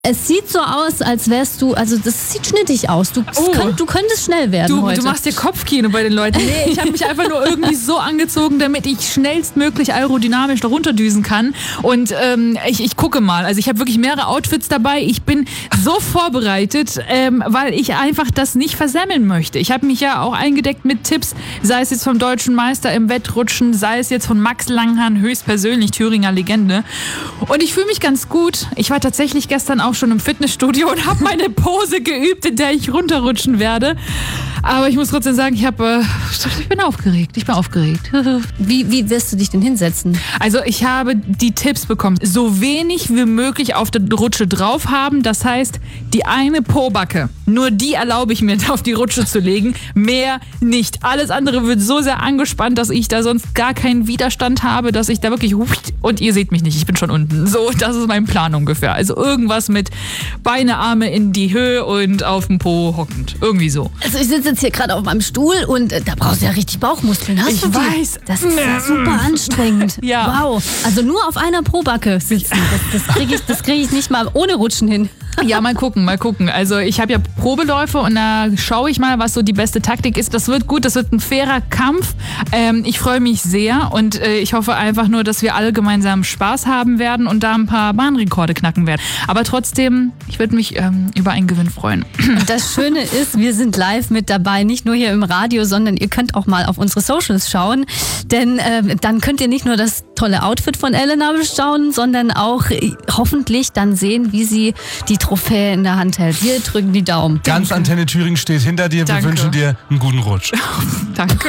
Es sieht so aus, als wärst du, also das sieht schnittig aus. Du könntest schnell werden heute. Du machst dir Kopfkino bei den Leuten. Nee, ich habe mich einfach nur irgendwie so angezogen, damit ich schnellstmöglich aerodynamisch da runterdüsen kann. Und ich gucke mal. Also ich habe wirklich mehrere Outfits dabei. Ich bin so vorbereitet, weil ich einfach das nicht versemmeln möchte. Ich habe mich ja auch eingedeckt mit Tipps, sei es jetzt vom deutschen Meister im Wettrutschen, sei es jetzt von Max Langhahn, höchstpersönlich Thüringer Legende. Und ich fühle mich ganz gut. Ich war tatsächlich gestern auch schon im Fitnessstudio und habe meine Pose geübt, in der ich runterrutschen werde. Aber ich muss trotzdem sagen, ich bin aufgeregt. Wie wirst du dich denn hinsetzen? Also ich habe die Tipps bekommen, so wenig wie möglich auf der Rutsche drauf haben. Das heißt, die eine Pobacke, nur die erlaube ich mir, auf die Rutsche zu legen. Mehr nicht. Alles andere wird so sehr angespannt, dass ich da sonst gar keinen Widerstand habe, dass ich da wirklich... Und ihr seht mich nicht, ich bin schon unten. So, das ist mein Plan ungefähr. Also irgendwas mit Beine, Arme in die Höhe und auf dem Po hockend. Irgendwie so. Also ich sitze jetzt hier gerade auf meinem Stuhl und da brauchst du ja richtig Bauchmuskeln. Ich weiß. Das ist ja super anstrengend. Ja. Wow. Also nur auf einer Pobacke sitzen. Das krieg ich nicht mal ohne Rutschen hin. Ja, mal gucken. Also ich habe ja Probeläufe und da schaue ich mal, was so die beste Taktik ist. Das wird gut, das wird ein fairer Kampf. Ich freue mich sehr und ich hoffe einfach nur, dass wir alle gemeinsam Spaß haben werden und da ein paar Bahnrekorde knacken werden. Aber trotzdem, ich würde mich über einen Gewinn freuen. Und das Schöne ist, wir sind live mit dabei, nicht nur hier im Radio, sondern ihr könnt auch mal auf unsere Socials schauen, denn dann könnt ihr nicht nur das tolle Outfit von Elena bestaunen, sondern auch hoffentlich dann sehen, wie sie die Trophäe in der Hand hält. Wir drücken die Daumen. Ganz Antenne Thüringen steht hinter dir. Danke. Wir wünschen dir einen guten Rutsch. Danke.